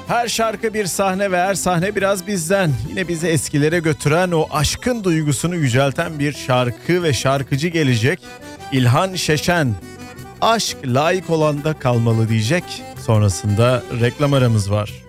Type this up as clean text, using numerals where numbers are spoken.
Her şarkı bir sahne ve her sahne biraz bizden. Yine bizi eskilere götüren, o aşkın duygusunu yücelten bir şarkı ve şarkıcı gelecek. İlhan Şeşen. Aşk layık olanda kalmalı diyecek. Sonrasında reklam aramız var.